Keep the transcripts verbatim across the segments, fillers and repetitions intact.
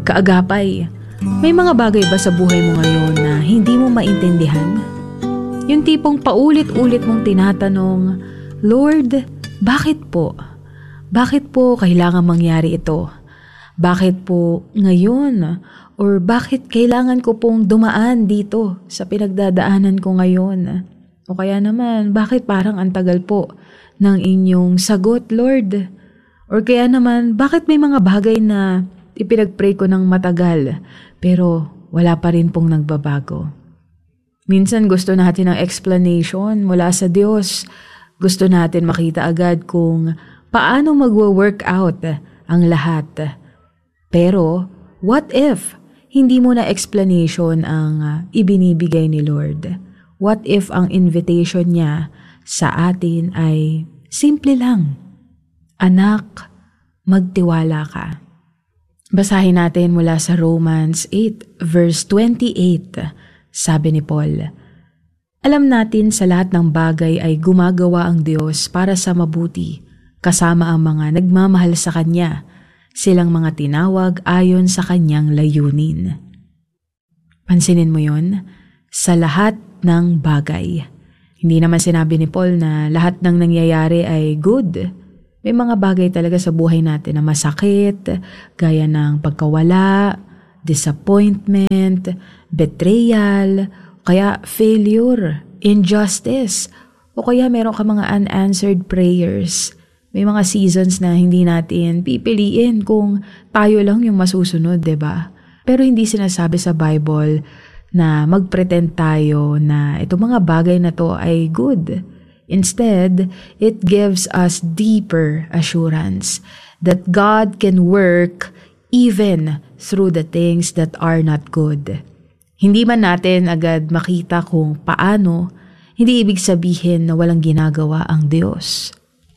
Kaagapay, may mga bagay ba sa buhay mo ngayon na hindi mo maintindihan? Yung tipong paulit-ulit mong tinatanong, Lord, bakit po? Bakit po kailangan mangyari ito? Bakit po ngayon? Or bakit kailangan ko pong dumaan dito sa pinagdadaanan ko ngayon? O kaya naman, bakit parang ang tagal po ng inyong sagot, Lord? Or kaya naman, bakit may mga bagay na ipinag-pray ko ng matagal pero wala pa rin pong nagbabago? Minsan gusto natin ng explanation mula sa Diyos. Gusto natin makita agad kung paano magwo-work out ang lahat. Pero what if hindi mo na explanation ang uh, ibinibigay ni Lord? What if ang invitation niya sa atin ay simple lang? Anak, magtiwala ka. Basahin natin mula sa Romans eight verse twenty-eight. Sabi ni Paul, alam natin sa lahat ng bagay ay gumagawa ang Diyos para sa mabuti, kasama ang mga nagmamahal sa Kanya, silang mga tinawag ayon sa Kanyang layunin. Pansinin mo yon, sa lahat ng bagay. Hindi naman sinabi ni Paul na lahat ng nangyayari ay good. May mga bagay talaga sa buhay natin na masakit, gaya ng pagkawala, disappointment, betrayal, kaya failure, injustice, o kaya meron ka mga unanswered prayers. May mga seasons na hindi natin pipiliin kung tayo lang yung masusunod, 'di ba? Pero hindi sinasabi sa Bible na magpretend tayo na itong mga bagay na to ay good. Instead, it gives us deeper assurance that God can work even through the things that are not good. Hindi man natin agad makita kung paano, hindi ibig sabihin na walang ginagawa ang Diyos.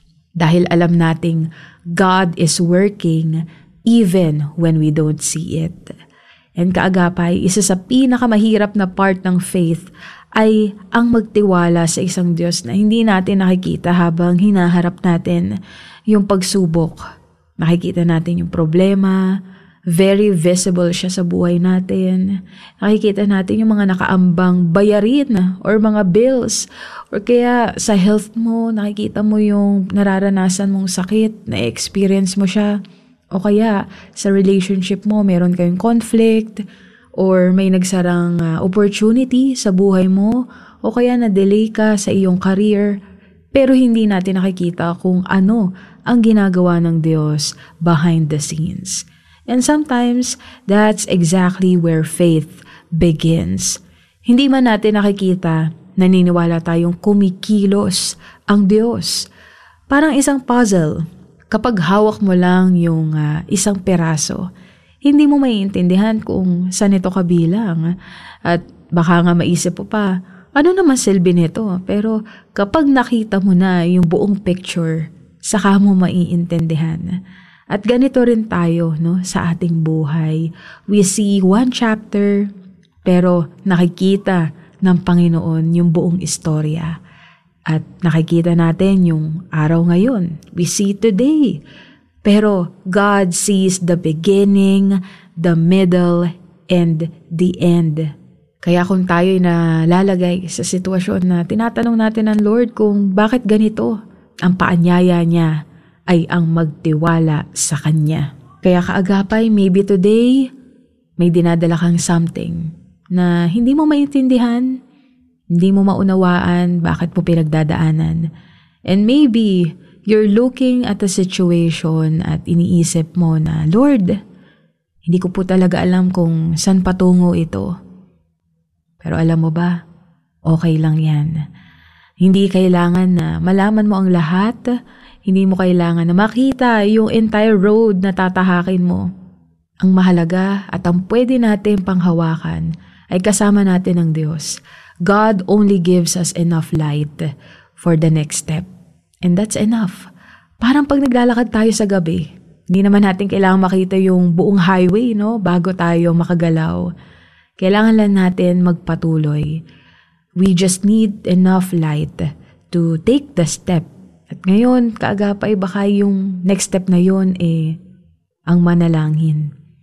Dahil alam nating God is working even when we don't see it. And kaagapay, isa sa pinakamahirap na part ng faith ay ang magtiwala sa isang Diyos na hindi natin nakikita habang hinaharap natin yung pagsubok. Nakikita natin yung problema, very visible siya sa buhay natin. Nakikita natin yung mga nakaambang bayarin or mga bills. Or kaya sa health mo, nakikita mo yung nararanasan mong sakit, na-experience mo siya. O kaya sa relationship mo, meron kayong conflict, or may nagsarang uh, opportunity sa buhay mo, o kaya na-delay ka sa iyong career, pero hindi natin nakikita kung ano ang ginagawa ng Diyos behind the scenes. And sometimes, that's exactly where faith begins. Hindi man natin nakikita, naniniwala tayong kumikilos ang Diyos. Parang isang puzzle. Kapag hawak mo lang yung uh, isang peraso, hindi mo maiintindihan kung saan ito kabilang. At baka nga maisip mo pa, ano naman silbi nito? Pero kapag nakita mo na yung buong picture, saka mo maiintindihan. At ganito rin tayo, no, sa ating buhay. We see one chapter, pero nakikita ng Panginoon yung buong istorya. At nakikita natin yung araw ngayon. We see today. Pero God sees the beginning, the middle, and the end. Kaya kung tayo'y nalalagay sa sitwasyon na tinatanong natin ng Lord kung bakit ganito, ang paanyaya niya ay ang magtiwala sa Kanya. Kaya kaagapay, maybe today, may dinadala kang something na hindi mo maintindihan, hindi mo maunawaan bakit mo pinagdadaanan. And maybe you're looking at a situation at iniisip mo na, Lord, hindi ko po talaga alam kung saan patungo ito. Pero alam mo ba, okay lang yan. Hindi kailangan na malaman mo ang lahat. Hindi mo kailangan na makita yung entire road na tatahakin mo. Ang mahalaga at ang pwede natin panghawakan ay kasama natin ang Diyos. God only gives us enough light for the next step. And that's enough. Parang pag naglalakad tayo sa gabi, hindi naman natin kailangan makita yung buong highway, no, bago tayo makagalaw. Kailangan lang natin magpatuloy. We just need enough light to take the step. At ngayon, kaagapay, baka yung next step na yun eh, ang manalangin.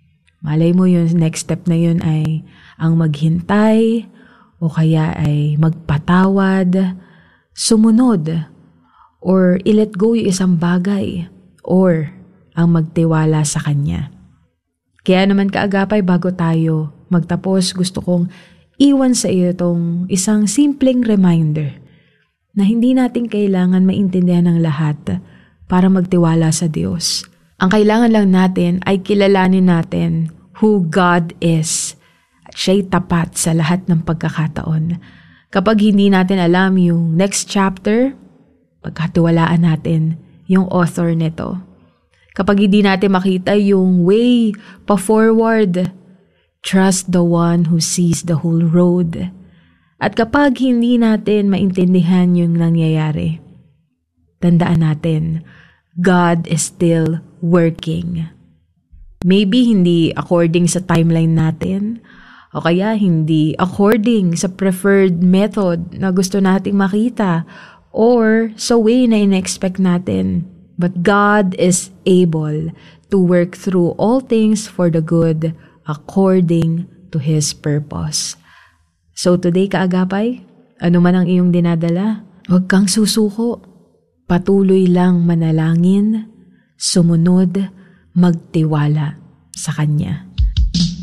Malay mo yun, next step na yun ay ang maghintay o kaya ay magpatawad, sumunod, or i-let go yung isang bagay, or ang magtiwala sa Kanya. Kaya naman kaagapay, bago tayo magtapos, gusto kong iwan sa iyo itong isang simpleng reminder na hindi natin kailangan maintindihan ng lahat para magtiwala sa Diyos. Ang kailangan lang natin ay kilalanin natin who God is at siya'y tapat sa lahat ng pagkakataon. Kapag hindi natin alam yung next chapter, pagkatiwalaan natin yung author nito. Kapag hindi natin makita yung way pa forward, trust the one who sees the whole road. At kapag hindi natin maintindihan yung nangyayari, tandaan natin, God is still working. Maybe hindi according sa timeline natin, o kaya hindi according sa preferred method na gusto nating makita, or sa way na in-expect natin. But God is able to work through all things for the good according to His purpose. So today, kaagapay, ano man ang iyong dinadala, huwag kang susuko. Patuloy lang manalangin, sumunod, magtiwala sa Kanya.